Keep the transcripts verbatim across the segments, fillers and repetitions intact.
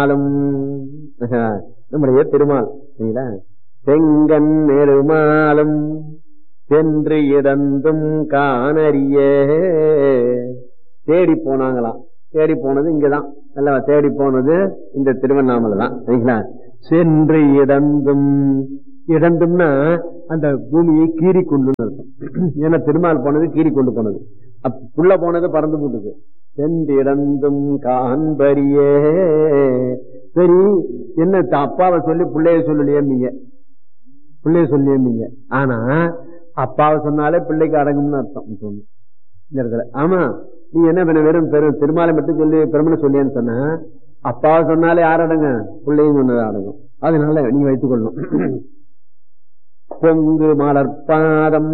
நம்முடைய திருமால் செங்கன் நெருமாலும் சென்று இடந்தும் காணறிய தேடி போனாங்களாம். தேடி போனது இங்கதான் அல்லவா? தேடி போனது இந்த திருவண்ணாமலை தான். சரிங்களா? சென்று இடந்தும், இடந்தும்னா அந்த பூமியை கீறி கொண்டு அர்த்தம். ஏன்னா திருமால் போனது கீறி கொண்டு போனது, புள்ள போனது பறந்து போட்டுது. சென்று இடந்தும் காண்பறியே. சரி, என்ன அப்பாவை சொல்லி பிள்ளைய சொல்லலையேம்பீங்க, பிள்ளைய சொல்லியம்பீங்க. ஆனா அப்பாவை சொன்னாலே பிள்ளைக்கு அடங்கும்னு அர்த்தம் சொன்ன. ஆமா, நீ என்ன பண்ண வெறும் பெரும் திருமாலை மட்டும் சொல்லி பெருமனை சொல்லியான்னு சொன்ன, அப்பாவை சொன்னாலே யார் அடங்க? பிள்ளையும் சொன்னது அடங்கும். அதனால நீங்க வைத்துக் கொள்ளணும். பொங்கு மலர்பாதம்,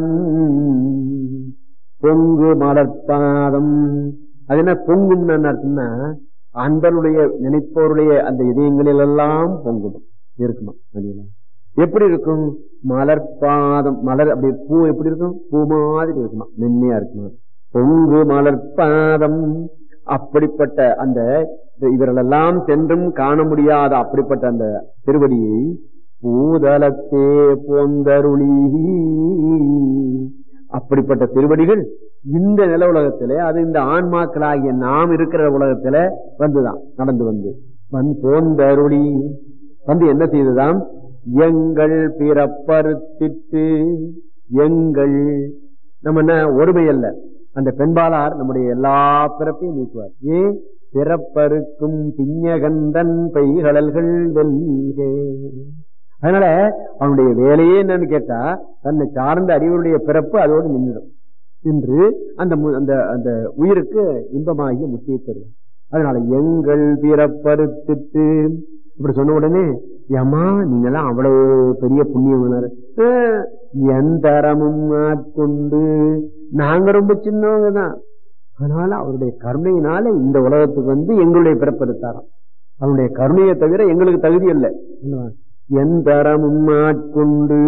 பொங்கு மலர்பாதம் அது என்ன பொங்கும் அர்த்தம்னா அன்பருடைய நினைப்போருடைய அந்த இதயங்களில் எல்லாம் பொங்கும் இருக்குமா? எப்படி இருக்கும்? மலர்பாதம், மலர் அப்படி பூ எப்படி இருக்கும்? பூ மாதிரி இருக்குமா, மென்மையா இருக்குமா? பொங்கு மலர்பாதம். அப்படிப்பட்ட அந்த இவர்களெல்லாம் சென்றும் காண முடியாத அப்படிப்பட்ட அந்த திருவடியை பூதலத்தே போந்தருளி, அப்படிப்பட்ட திருவடிகள் இந்த நில உலகத்திலே, அது இந்த ஆன்மாக்களாகிய நாம் இருக்கிற உலகத்தில வந்துதான் நடந்து வந்து வந்து போந்தருளி வந்து என்ன செய்ததாம்? எங்கள் பிறப்பறுத்திட்டு, எங்கள் நம்ம என்ன ஒருமை அல்ல, அந்த பெண்பாளார் நம்முடைய எல்லா பிறப்பையும் நீக்குவார். ஏன்? பிறப்பறுக்கும் திஞ்சகந்தன் பெய்கடல்கள் வெல்கே. அதனால அவனுடைய வேலையே என்னன்னு கேட்டா, தன்னை சார்ந்த அறிவுடைய பிறப்பு அதோடு நின்றுடும் என்று அந்த அந்த உயிருக்கு இன்பமாகிய முத்தியை தரும். அதனால எங்கள் பிறப்பறுத்திட்டு இப்படி சொன்ன உடனே, ஏமா நீங்கெல்லாம் அவ்வளவு பெரிய புண்ணியவனர், எந்தரமும் ஆட்கொண்டு நாங்க ரொம்ப சின்னவங்க தான், அதனால அவருடைய கருணையினால இந்த உலகத்துக்கு வந்து எங்களுடைய பிறப்பெடுத்தாராம். அவருடைய கருணையை தவிர எங்களுக்கு தகுதி இல்லை. எந்தரமும் ஆட்கொண்டு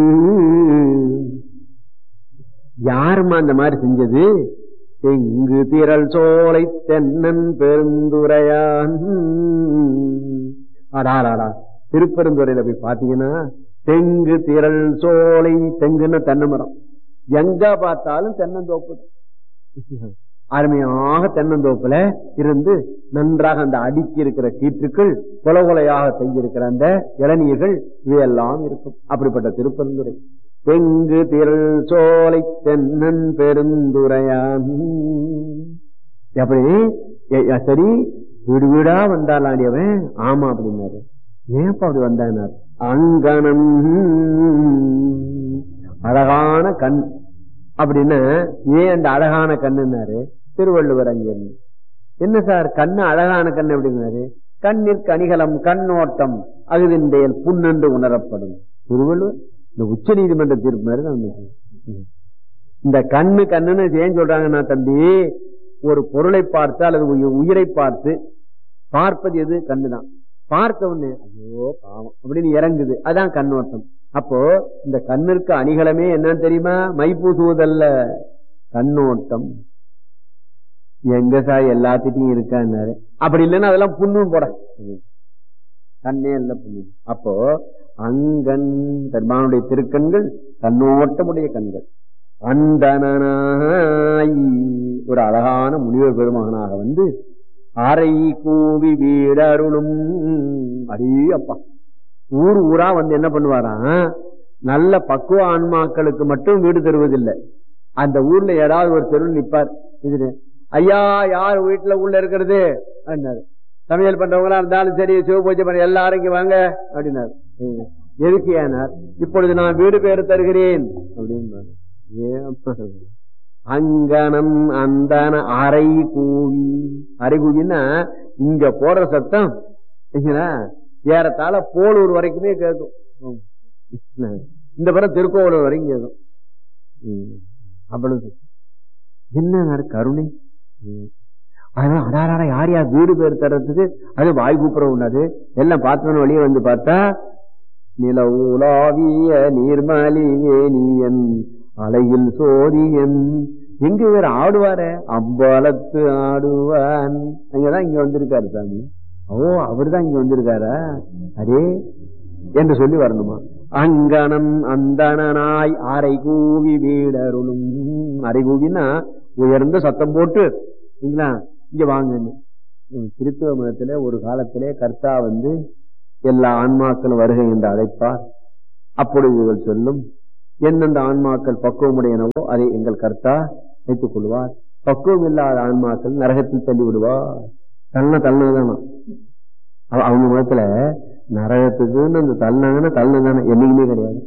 யாருமா அந்த மாதிரி செஞ்சது? எங்கு திரள் சோலை தென்னன் பெருந்துரையான். அடாராடா, திருப்பெருந்துறையில போய் பாத்தீங்கன்னா தெங்கு திரள் சோலை, தெங்குன்னு தென்னை மரம், எங்க பார்த்தாலும் தென்னந்தோப்பு, அருமையாக தென்னந்தோப்புல இருந்து நன்றாக அந்த அடுக்கி இருக்கிற கீற்றுக்கள், கொலை கொலையாக செய்திருக்கிற அந்த இளநீர்கள் இவையெல்லாம் இருக்கும். அப்படிப்பட்ட திருப்பெருந்துறை. தெங்கு திரள் சோலை தென்னன் பெருந்துரையான். அப்படி சரி, வீடு வீடா வந்தாலாடியவன். ஆமா அப்படின்னாரு. ஏன்ப்பா அப்படி வந்தார்? அங்கனம் அழகான கண் அப்படின்னா, ஏன் அந்த அழகான கண்ணுன்னாரு திருவள்ளுவர். அங்க என்ன சார் கண்ணு அழகான கண் அப்படின்னாரு? கண்ணிற்கு அணிகலம் கண்ணோட்டம் அகுதின்றேல் புண்ணென்று உணரப்படும். திருவள்ளுவர் இந்த உச்ச நீதிமன்ற தீர்ப்பு மாதிரி தான். இந்த கண்ணு கண்ணுன்னு ஏன் சொல்றாங்கன்னா, தம்பி ஒரு பொருளை பார்த்து அல்லது உயிரை பார்த்து பார்ப்பது எது? கண்ணுதான். பார்த்த உடனே ஐயோ பாவம் அப்படின்னு இறங்குது, அதான் கண்ணோட்டம். அப்போ இந்த கண்ணிற்கு அணிகலமே என்னன்னு தெரியுமா? மைப்பூசுவதல்ல, கண்ணோட்டம். எங்க சார் எல்லாத்திட்டையும் இருக்காரு? அப்படி இல்லைன்னா அதெல்லாம் புண்ணும் போட, கண்ணே இல்ல புண்ணு. அப்போ அங்கன் பெருமானுடைய திருக்கண்கள் கண்ணோட்டமுடைய கண்கள். அந்தனாய் ஒரு அழகான முனிவர் பெருமகனாக வந்து அரை கூவி வீடருளும். அடே அப்பா, ஊர் ஊரா வந்து என்ன பண்ணுவாராம்? நல்ல பக்குவ ஆன்மாக்களுக்கு மட்டும் வீடு தருவதில்லை. அந்த ஊர்ல ஏதாவது ஒரு தெருவில் நிற்பார். இது ஐயா யார் வீட்டுல உள்ள இருக்கிறது அப்படின்னாரு. சமையல் பண்றவங்களா இருந்தாலும் சரி, சிவபூஜை பண்ண எல்லாரும் இங்க வாங்க அப்படின்னாரு. எதுக்கு ஏனார்? இப்பொழுது நான் வீடு பேரு தருகிறேன் அப்படின்னு. அங்கனம் அந்தன அரை கூவி. அரை கூவின்னா இங்க போடுற சத்தம் ஏறத்தாழ போலூர் வரைக்குமே கேட்கும். இந்த பிறகு திருக்கோவலூர் வரைக்கும் கேட்கும். அவ்வளவு என்ன கருணை. அதனால அடாரா யார் யார் வீடு பேர் தர்றதுக்கு அது வாய் கூப்புறம் உண்டாது. எல்லாம் பார்த்தவன வழியே வந்து பார்த்தா நில உலாவிய நீர்மலிவேணியன் அலையில் சோதியன். எங்க இவர் ஆடுவார? அம்பலத்து ஆடுவான். அங்கதான் இங்க வந்திருக்காரு சாமி. ஓ அவருதான் இங்க வந்திருக்காரா அரே என்று சொல்லி வரணுமா. அங்கனம் அந்தனாய் அரை கூவி வீடருளும். அரை கூவின்னா உயர்ந்த சத்தம் போட்டு இங்க வாங்க. கிறிஸ்துவ மதத்திலே ஒரு காலத்திலே கர்த்தா வந்து எல்லா ஆன்மாக்களும் வருகை என்று அழைப்பார். அப்பொழுது இவர்கள் சொல்லும், எந்தெந்த ஆன்மாக்கள் பக்குவமுடையனவோ அதை எங்கள் கர்த்தா வைத்துக் கொள்வார். பக்குவம் இல்லாத ஆன்மாக்கள் நரகத்தில் தள்ளி விடுவார். தள்ள தள்ளதானா அவங்க மதத்துல நரகத்துக்குன்னு அந்த தள்ளினாங்கன்னா தள்ளினாங்கன்னா என்னைக்குமே கிடையாது.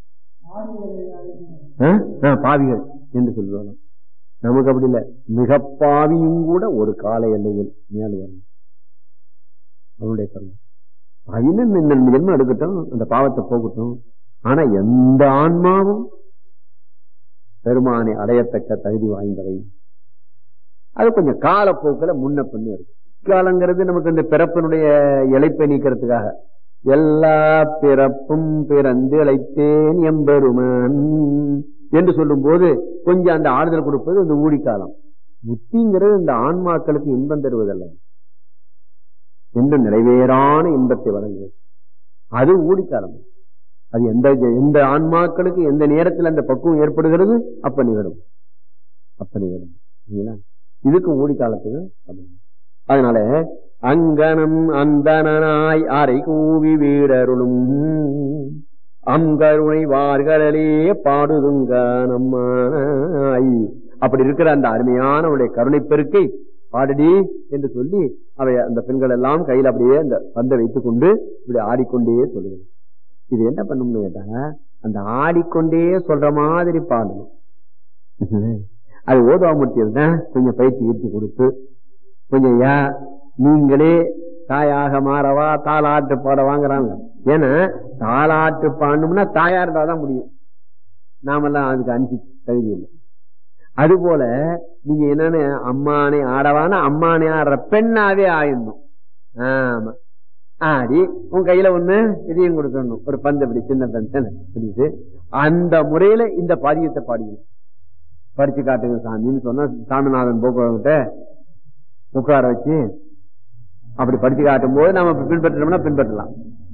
பாவிகள் என்று சொல்லுவாங்க. நமக்கு அப்படி இல்லை. மிக பாவியும் கூட ஒரு கால எல்லையில் மேல் வரும். அவனுடைய கருணை பாவின்னு ஜென்மம் எடுக்கட்டும், அந்த பாவத்தை போகட்டும். ஆனா எந்த ஆன்மாவும் பெருமானை அடையத்தக்க தகுதி வாய்ந்தவை. அது கொஞ்சம் காலப்போக்கில் முன்ன பின்ன இருக்கு. காலங்கிறது நமக்கு இந்த பிறப்பினுடைய இழைப்பை நீக்கிறதுக்காக எல்லா பிறப்பும் பிறந்து இழைத்தேன் எம்பெருமான் என்று சொல்லும் போது கொஞ்சம் அந்த ஆறுதல் கொடுப்பது இந்த ஊழிக்காலம். முத்திங்கிறது இந்த ஆன்மாக்களுக்கு இன்பம் தருவதல்ல, என்று நிறைவேறான இன்பத்தை வழங்குவது. அது ஊழிக்காலம். அது எந்த எந்த ஆன்மாக்களுக்கு எந்த நேரத்தில் அந்த பக்குவம் ஏற்படுகிறது அப்ப நிகழும் அப்ப நிகழும் இதுக்கு ஊழிக்காலத்துக்கு. அதனால அங்கனம் அந்தனாய் அரை கூவி வீடருளும் அங்கருணை வார்களே பாடுதுங்க நம்மாய். அப்படி இருக்கிற அந்த அருமையான அவருடைய கருணை பெருக்கை பாடடி என்று சொல்லி அவை அந்த பெண்கள் எல்லாம் கையில் அப்படியே அந்த பந்தை வைத்துக் கொண்டு இப்படி ஆடிக்கொண்டே சொல்லுது. இது என்ன பண்ணணும்னு கேட்டா, அந்த ஆடிக்கொண்டே சொல்ற மாதிரி பாடணும். அது ஓதுவாமூர்த்தி தான் கொஞ்சம் பயிற்சி ஈர்த்து கொடுத்து கொஞ்சம் யா நீங்களே தாயாக மாறவா தாலாட்டு பாட வாங்குறாங்க. ஏன்னா தாலாட்டு பாடணும்னா தாயா இருந்தாதான் முடியும். நாமெல்லாம் அதுக்கு அனுப்பி தகுதி இல்லை. அது போல நீங்க என்னன்னு அம்மானை ஆடவானா அம்மானை ஆடுற பெண்ணாவே ஆயிடணும். ஆமா, ஆடி உன் கையில ஒண்ணு இதையும் கொடுக்கணும், ஒரு பந்து அப்படி சின்ன பந்து. அந்த முறையில இந்த பாதியத்தை பாடிக்கணும். படிச்சு காட்டுங்க சாமின்னு சொன்னா சாமிநாதன் போக்குவரங்கிட்ட உட்கார வச்சு அப்படி படிச்சு காட்டும் போது நம்ம பின்பற்றோம்னா பின்பற்றலாம்.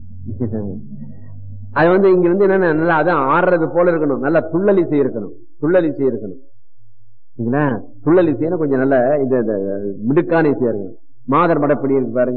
அது வந்து இங்க வந்து என்னன்னா நல்லா அதான் ஆடுறது போல இருக்கணும். நல்லா துள்ளலிசை இருக்கணும், துள்ளலிசை இருக்கணும். துள்ளலிசைன்னு கொஞ்சம் நல்ல இந்த மிடுக்கான இசையா இருக்கணும். மாதர் மடப்படி இருக்கு பாருங்க.